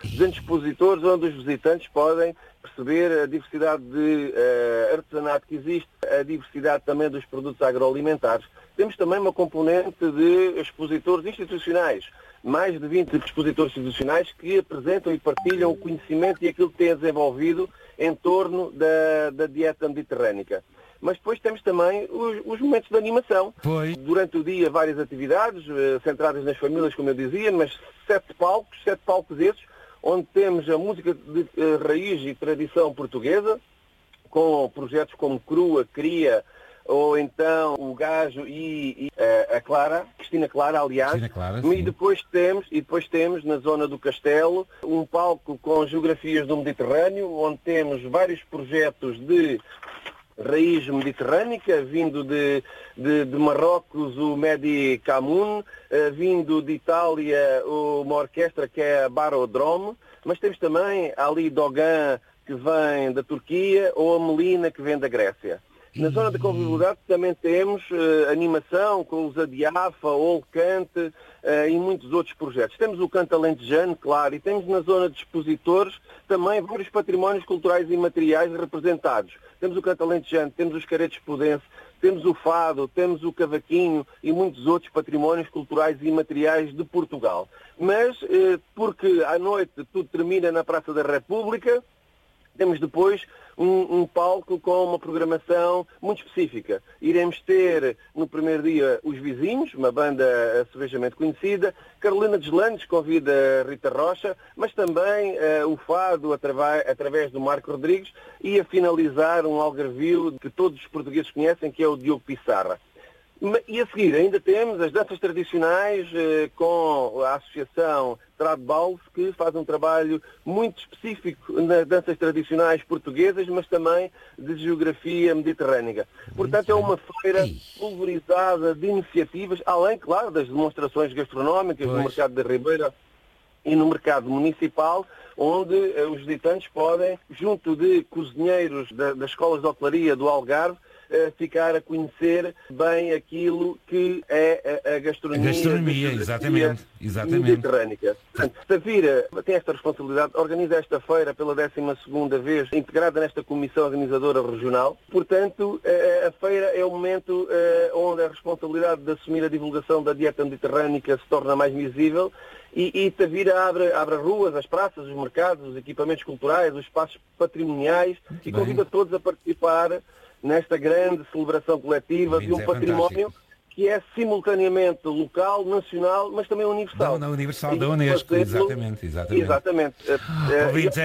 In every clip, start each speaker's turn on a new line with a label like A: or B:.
A: 200 expositores onde os visitantes podem perceber a diversidade de artesanato que existe, a diversidade também dos produtos agroalimentares. Temos também uma componente de expositores institucionais, mais de 20 expositores institucionais que apresentam e partilham o conhecimento e aquilo que têm desenvolvido em torno da dieta mediterrânica. Mas depois temos também os momentos de animação. Durante o dia, várias atividades centradas nas famílias, como eu dizia, mas 7 palcos esses, onde temos a música de raiz e tradição portuguesa, com projetos como Crua, Cria, ou então o Gajo e a Clara, Cristina Clara, aliás.
B: Cristina Clara,
A: e depois temos na zona do Castelo um palco com geografias do Mediterrâneo, onde temos vários projetos de raiz mediterrânica, vindo de Marrocos o Medi Camun, vindo de Itália uma orquestra que é a Barodrome, mas temos também Ali Dogan, que vem da Turquia, ou a Melina, que vem da Grécia. Na zona da convivialidade também temos animação com os Adiafa, Olcante e muitos outros projetos. Temos o Canto Alentejano, claro, e temos na zona de expositores também vários patrimónios culturais e materiais representados. Temos o Canto Alentejano, temos os Caretos Pudense, temos o Fado, temos o Cavaquinho e muitos outros patrimónios culturais e materiais de Portugal. Mas, porque à noite tudo termina na Praça da República, temos depois um palco com uma programação muito específica. Iremos ter no primeiro dia os Vizinhos, uma banda cervejamente conhecida, Carolina Deslandes convida Rita Rocha, mas também o Fado através do Marco Rodrigues e a finalizar um algarvio que todos os portugueses conhecem, que é o Diogo Pissarra. E a seguir ainda temos as danças tradicionais com a Associação Tradbals, que faz um trabalho muito específico nas danças tradicionais portuguesas, mas também de geografia mediterrânea. Portanto, é uma feira pulverizada de iniciativas, além, claro, das demonstrações gastronómicas no Mercado da Ribeira e no mercado municipal, onde os visitantes podem, junto de cozinheiros das escolas de hotelaria do Algarve, ficar a conhecer bem aquilo que é a gastronomia
B: exatamente.
A: mediterrânea. Portanto, Tavira tem esta responsabilidade, organiza esta feira pela 12ª vez, integrada nesta comissão organizadora regional. Portanto, a feira é o momento onde a responsabilidade de assumir a divulgação da dieta mediterrânea se torna mais visível e Tavira abre as ruas, as praças, os mercados, os equipamentos culturais, os espaços patrimoniais e convida todos a participar nesta grande celebração coletiva de um património que é simultaneamente local, nacional, mas também universal.
B: Universal da Unesco, exatamente. Ouvintes,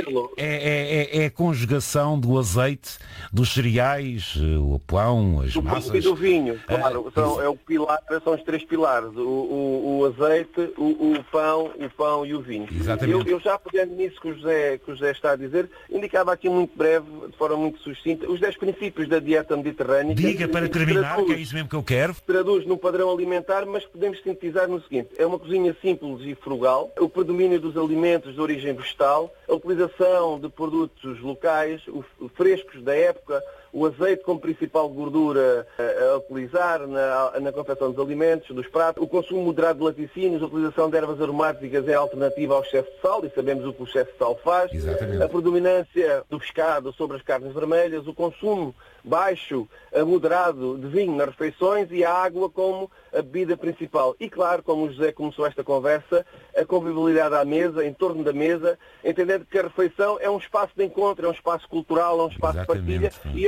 B: é a conjugação do azeite, dos cereais, o pão, as massas...
A: E do vinho, claro, são os 3 pilares, o azeite, o pão e o vinho.
B: Exatamente.
A: Eu já pegando nisso que o José está a dizer, indicava aqui muito breve, de forma muito sucinta, os 10 princípios da dieta mediterrânea.
B: Diga para terminar, que é isso mesmo que eu quero.
A: Traduz num padrão alimentar, mas podemos sintetizar no seguinte: é uma cozinha simples e frugal, o predomínio dos alimentos de origem vegetal, a utilização de produtos locais, frescos da época, o azeite como principal gordura a utilizar na confecção dos alimentos, dos pratos, o consumo moderado de laticínios, a utilização de ervas aromáticas é alternativa ao excesso de sal, e sabemos o que o excesso de sal faz, a predominância do pescado sobre as carnes vermelhas, o consumo baixo a moderado de vinho nas refeições e a água como a bebida principal. E claro, como o José começou esta conversa, a convivialidade à mesa, em torno da mesa, entendendo que a refeição é um espaço de encontro, é um espaço cultural, é um espaço de partilha e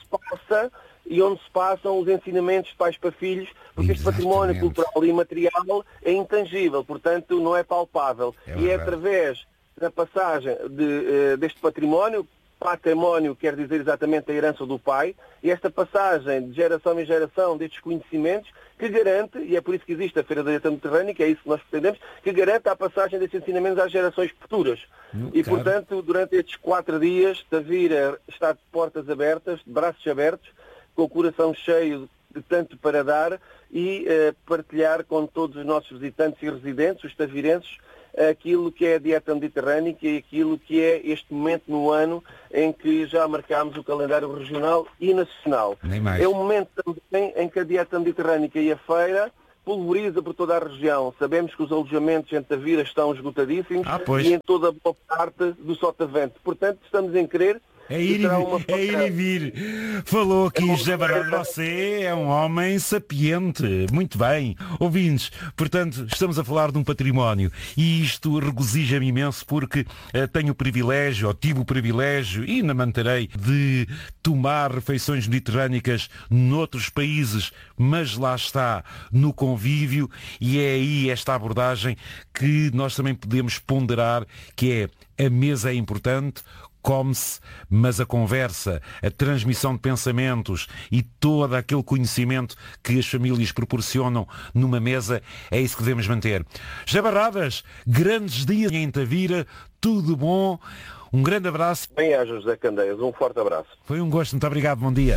A: onde se passam os ensinamentos de pais para filhos, porque este património cultural e material é intangível, portanto não é palpável. E é através da passagem deste património, património quer dizer exatamente a herança do pai, e esta passagem de geração em geração destes conhecimentos que garante, e é por isso que existe a Feira da Dieta Mediterrânea, que é isso que nós pretendemos, que garante a passagem destes ensinamentos às gerações futuras. Portanto, durante estes 4 dias, Tavira está de portas abertas, de braços abertos, com o coração cheio de tanto para dar e partilhar com todos os nossos visitantes e residentes, os tavirenses, aquilo que é a dieta mediterrânea e aquilo que é este momento no ano em que já marcámos o calendário regional e nacional. É um momento também em que a dieta mediterrânea e a feira pulveriza por toda a região. Sabemos que os alojamentos em Tavira estão esgotadíssimos e em toda a boa parte do Sotavento. Portanto, estamos em crer.
B: É ir e vir. Falou aqui José Baralho, você é um homem sapiente. Muito bem. Ouvintes, portanto, estamos a falar de um património e isto regozija-me imenso porque tenho o privilégio, ou tive o privilégio, e ainda manterei, de tomar refeições mediterrânicas noutros países, mas lá está, no convívio, e é aí esta abordagem que nós também podemos ponderar, que é: a mesa é importante, come-se, mas a conversa, a transmissão de pensamentos e todo aquele conhecimento que as famílias proporcionam numa mesa, é isso que devemos manter. José Barradas, grandes dias em Tavira, tudo bom, um grande abraço.
A: Bem-aja, José Candeias, um forte abraço.
B: Foi um gosto, muito obrigado, bom dia.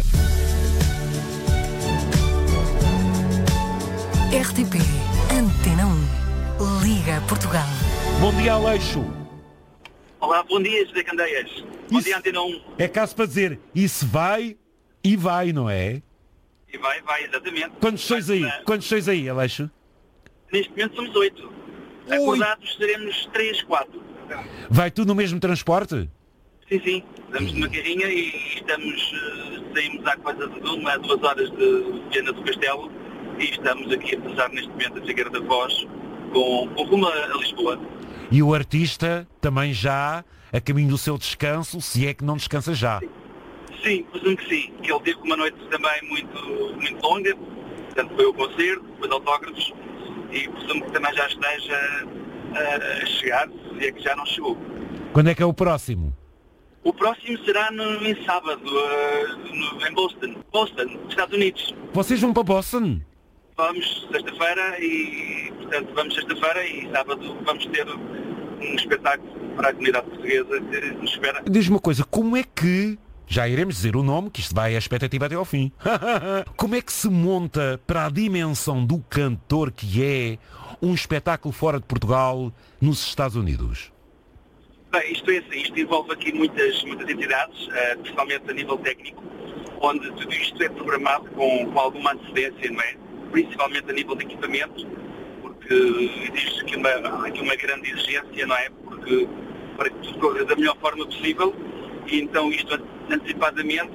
C: RTP Antena 1, Liga Portugal.
B: Bom dia, Aleixo.
D: Olá, bom dia, José Candeias. Bom dia, Antena 1.
B: É caso para dizer, isso vai e vai, não é?
D: E vai, exatamente.
B: Quantos sois aí, Aleixo?
D: Neste momento somos 8. Acordados seremos 3, 4.
B: Vai tudo no mesmo transporte?
D: Sim. Estamos numa carrinha e saímos há coisa de 1 a 2 horas de Viana do Castelo e estamos aqui a passar neste momento a Figueira da Foz com rumo a Lisboa.
B: E o artista também já a caminho do seu descanso, se é que não descansa já.
D: Sim, presumo que sim. Que ele teve uma noite também muito longa, portanto foi o concerto, depois autógrafos, e presumo que também já esteja a chegar, se é que já não chegou.
B: Quando é que é o próximo?
D: O próximo será em sábado, em Boston, Estados Unidos.
B: Vocês vão para Boston?
D: Vamos sexta-feira e sábado vamos ter um espetáculo para a comunidade portuguesa que nos espera.
B: Diz-me uma coisa, como é que, já iremos dizer o nome, que isto vai à expectativa até ao fim, como é que se monta para a dimensão do cantor que é um espetáculo fora de Portugal nos Estados Unidos?
D: Bem, isto envolve aqui muitas entidades, principalmente a nível técnico, onde tudo isto é programado com alguma antecedência, não é? Principalmente a nível de equipamento, porque existe aqui uma grande exigência, não é? Porque para que tudo corra da melhor forma possível, e então isto antecipadamente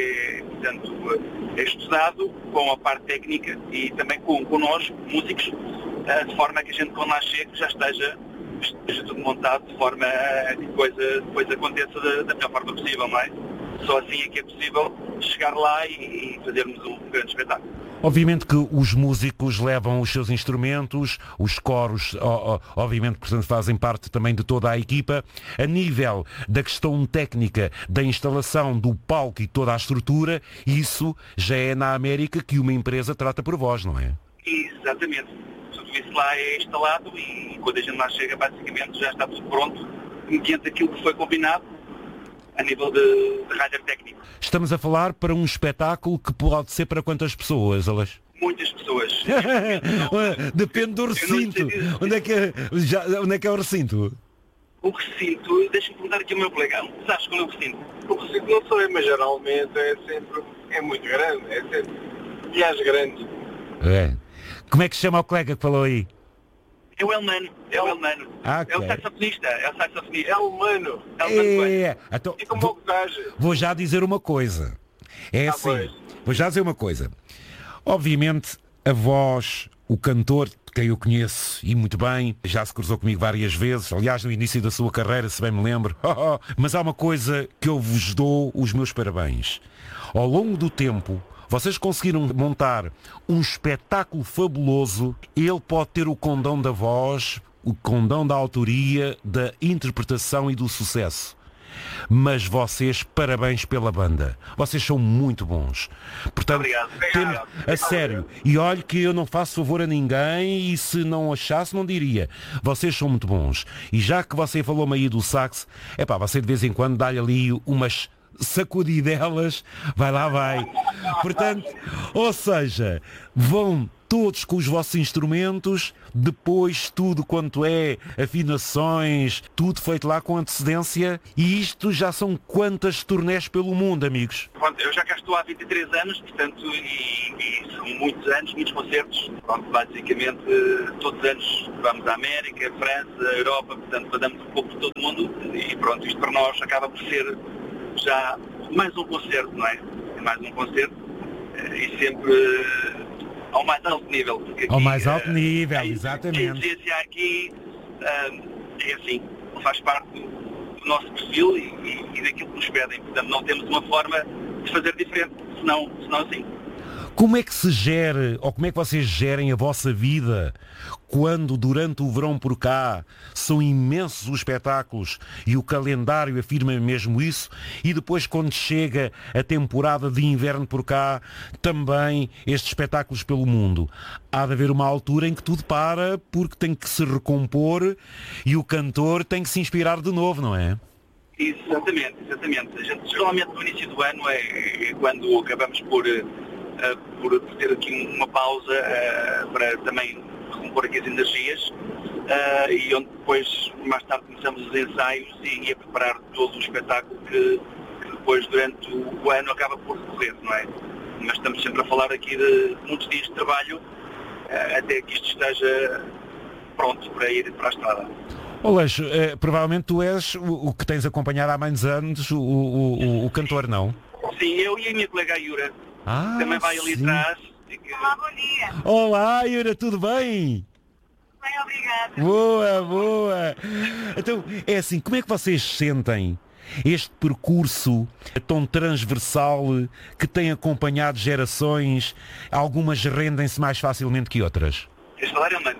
D: é estudado com a parte técnica e também com nós, músicos, de forma que a gente, quando lá chega, já esteja tudo montado de forma a que depois aconteça da melhor forma possível, não é? Só assim é que é possível chegar lá e fazermos um grande espetáculo.
B: Obviamente que os músicos levam os seus instrumentos, os coros, obviamente, portanto, fazem parte também de toda a equipa. A nível da questão técnica, da instalação do palco e toda a estrutura, isso já é na América que uma empresa trata por vós, não é?
D: Exatamente. Tudo isso lá é instalado e quando a gente lá chega, basicamente, já está tudo pronto, mediante aquilo que foi combinado a nível de rádio técnico.
B: Estamos a falar para um espetáculo que pode ser para quantas pessoas, Aleixo?
D: Muitas pessoas.
B: Depende do recinto. Onde é que é o recinto?
D: O recinto, deixa-me perguntar aqui ao meu colega, sabes qual é o recinto?
E: O recinto não sei, mas geralmente é muito grande, é sempre milhares grandes.
B: É. Como é que se chama o colega que falou aí?
D: É o Elmano.
B: Okay.
D: É o saxofonista.
E: É o Mano.
B: Então,
E: e como
B: vou já dizer uma coisa. É assim.
E: Pois.
B: Vou já dizer uma coisa. Obviamente, a voz, o cantor, quem eu conheço e muito bem, já se cruzou comigo várias vezes, aliás, no início da sua carreira, se bem me lembro. Mas há uma coisa que eu vos dou os meus parabéns. Ao longo do tempo, vocês conseguiram montar um espetáculo fabuloso. Ele pode ter o condão da voz, o condão da autoria, da interpretação e do sucesso. Mas vocês, parabéns pela banda. Vocês são muito bons. Portanto,
D: Obrigado.
B: A sério. E olhe que eu não faço favor a ninguém e se não achasse, não diria. Vocês são muito bons. E já que você falou-me aí do sax, você de vez em quando dá-lhe ali umas sacudidelas, vai. Portanto, ou seja, vão todos com os vossos instrumentos, depois tudo quanto é afinações, tudo feito lá com antecedência, e isto já são quantas turnés pelo mundo, amigos?
D: Pronto, eu já cá estou há 23 anos, portanto, e são muitos anos, muitos concertos. Pronto, basicamente, todos os anos vamos à América, França, Europa, portanto, andamos um pouco por todo o mundo, e pronto, isto para nós acaba por ser já mais um concerto, não é? Mais um concerto, e sempre ao mais alto nível. Porque aqui,
B: ao mais alto nível, exatamente.
D: A exigência aqui é assim, faz parte do nosso perfil e daquilo que nos pedem. Portanto, não temos uma forma de fazer diferente, senão assim.
B: Como é que se gere, ou como é que vocês gerem a vossa vida quando durante o verão por cá são imensos os espetáculos e o calendário afirma mesmo isso, e depois quando chega a temporada de inverno por cá, também estes espetáculos pelo mundo? Há de haver uma altura em que tudo para, porque tem que se recompor e o cantor tem que se inspirar de novo, não é?
D: Exatamente. A gente, geralmente no início do ano é quando acabamos por ter aqui uma pausa para também recompor aqui as energias, e onde depois mais tarde começamos os ensaios e a preparar todo o espetáculo que depois durante o ano acaba por decorrer, não é? Mas estamos sempre a falar aqui de muitos dias de trabalho até que isto esteja pronto para ir para a estrada.
B: Aleixo, provavelmente tu és o que tens acompanhado há mais anos, o cantor, não?
D: Sim, eu e a minha colega Yura. Também vai ali atrás.
F: Olá, bom dia.
B: Olá, Yura, tudo bem?
F: Bem, obrigada.
B: Boa. Então, é assim, como é que vocês sentem este percurso tão transversal que tem acompanhado gerações? Algumas rendem-se mais facilmente que outras?
D: Este salário, mano.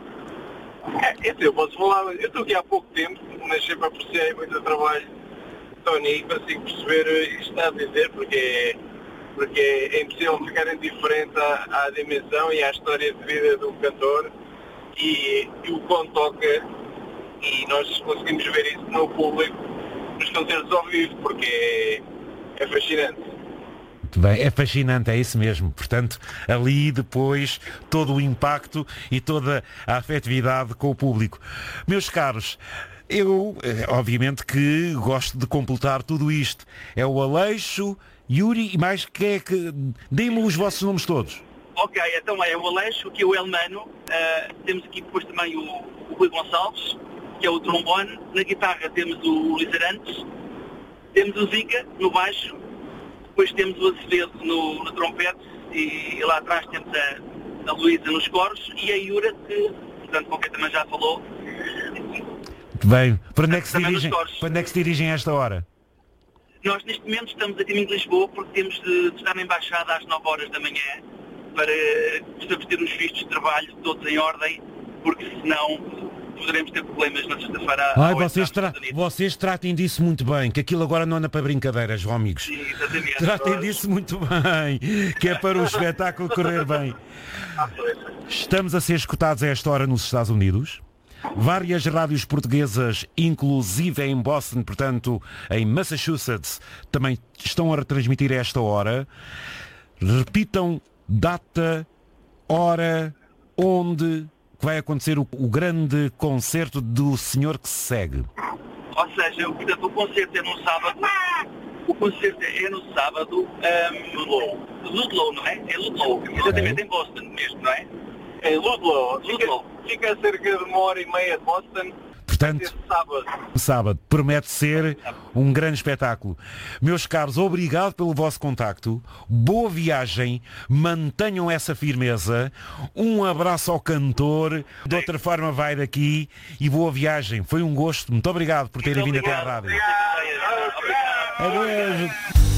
E: Eu posso falar, eu estou aqui há pouco tempo, mas sempre apreciei muito o trabalho de Tony e consigo perceber isto que está a dizer, porque é impossível ficar indiferente à dimensão e à história de vida do cantor e o quão toca, e nós conseguimos ver isso no público, nos concertos ao vivo, porque é fascinante.
B: Muito bem, é fascinante, é isso mesmo. Portanto, ali depois todo o impacto e toda a afetividade com o público. Meus caros, eu obviamente que gosto de completar tudo isto. É o Aleixo, Yuri e mais quem é que... Deem-me os vossos nomes todos.
D: Ok, então é o Aleixo, que é o Elmano. Temos aqui depois também o Rui Gonçalves, que é o trombone. Na guitarra temos o Luís Arantes. Temos o Zica no baixo. Depois temos o Azevedo no trompete. E lá atrás temos a Luísa nos coros. E a Yura, que, portanto, com quem também já falou.
B: Muito bem. Para onde é que se dirigem a esta hora?
D: Nós neste momento estamos a caminho de Lisboa porque temos de estar na embaixada às 9 horas da manhã para precisamos ter os vistos de trabalho todos em ordem, porque senão poderemos ter problemas na sexta-feira.
B: Vocês tratem disso muito bem, que aquilo agora não anda para brincadeiras, João, amigos.
D: Sim, exatamente.
B: Tratem disso muito bem, que é para o espetáculo correr bem. Estamos a ser escutados a esta hora nos Estados Unidos. Várias rádios portuguesas, inclusive em Boston, portanto, em Massachusetts, também estão a retransmitir a esta hora. Repitam data, hora, onde vai acontecer o grande concerto do senhor que se segue.
D: Ou seja, portanto, o concerto é no sábado. Ludlow, não é? É Ludlow. Exatamente, em Boston mesmo, não é?
E: Em Ludlow. Fica a cerca de 1h30 de Boston.
B: Portanto, sábado promete ser um grande espetáculo. Meus caros, obrigado pelo vosso contacto. Boa viagem. Mantenham essa firmeza. Um abraço ao cantor. De outra forma vai daqui. E boa viagem. Foi um gosto. Muito obrigado por terem vindo até à rádio.
D: Obrigado.
B: Adeus.